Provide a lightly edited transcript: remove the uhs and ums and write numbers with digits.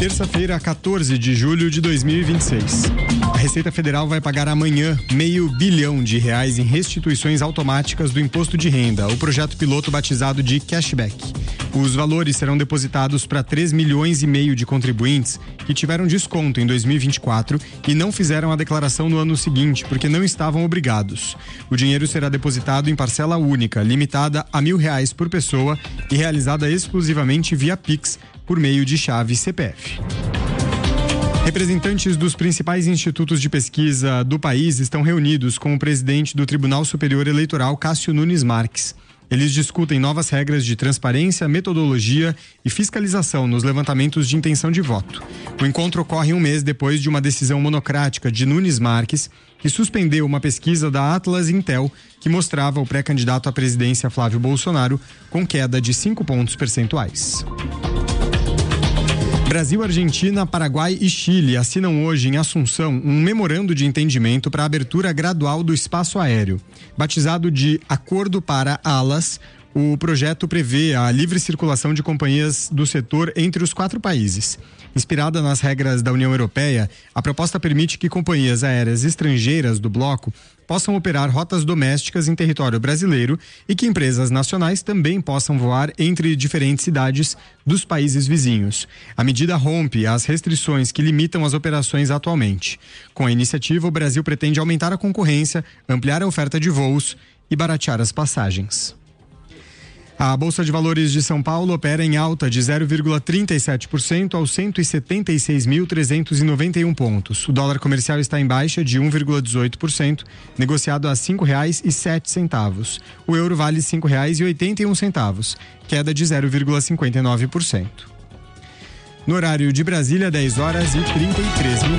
Terça-feira, 14 de julho de 2026. A Receita Federal vai pagar amanhã R$500 bilhão em restituições automáticas do imposto de renda, o projeto piloto batizado de Cashback. Os valores serão depositados para 3,5 milhões de contribuintes que tiveram desconto em 2024 e não fizeram a declaração no ano seguinte porque não estavam obrigados. O dinheiro será depositado em parcela única, limitada a R$1.000 por pessoa e realizada exclusivamente via Pix, por meio de chave CPF. Representantes dos principais institutos de pesquisa do país estão reunidos com o presidente do Tribunal Superior Eleitoral, Cássio Nunes Marques. Eles discutem novas regras de transparência, metodologia e fiscalização nos levantamentos de intenção de voto. O encontro ocorre um mês depois de uma decisão monocrática de Nunes Marques, que suspendeu uma pesquisa da Atlas Intel que mostrava o pré-candidato à presidência Flávio Bolsonaro com queda de 5 pontos percentuais. Brasil, Argentina, Paraguai e Chile assinam hoje em Assunção um memorando de entendimento para a abertura gradual do espaço aéreo. Batizado de Acordo para ALAS, o projeto prevê a livre circulação de companhias do setor entre os 4 países. Inspirada nas regras da União Europeia, a proposta permite que companhias aéreas estrangeiras do bloco possam operar rotas domésticas em território brasileiro e que empresas nacionais também possam voar entre diferentes cidades dos países vizinhos. A medida rompe as restrições que limitam as operações atualmente. Com a iniciativa, o Brasil pretende aumentar a concorrência, ampliar a oferta de voos e baratear as passagens. A Bolsa de Valores de São Paulo opera em alta de 0,37% aos 176.391 pontos. O dólar comercial está em baixa de 1,18%, negociado a R$ 5,07. O euro vale R$ 5,81, queda de 0,59%. No horário de Brasília, 10 horas e 33 minutos.